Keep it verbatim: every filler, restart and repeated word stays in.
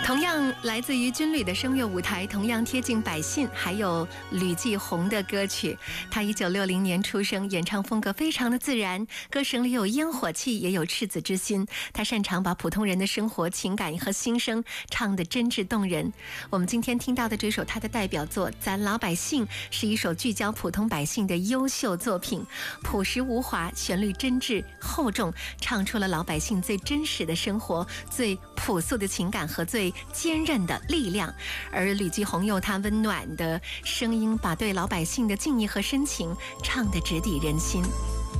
同样来自于军旅的声乐舞台，同样贴近百姓，还有吕继红的歌曲。他一九六零年出生，演唱风格非常的自然，歌声里有烟火气，也有赤子之心。他擅长把普通人的生活、情感和心声唱得真挚动人。我们今天听到的这首他的代表作《咱老百姓》，是一首聚焦普通百姓的优秀作品，朴实无华，旋律真挚厚重，唱出了老百姓最真实的生活、最朴素的情感和最坚韧的力量。而吕继红用他温暖的声音，把对老百姓的敬意和深情唱得直抵人心。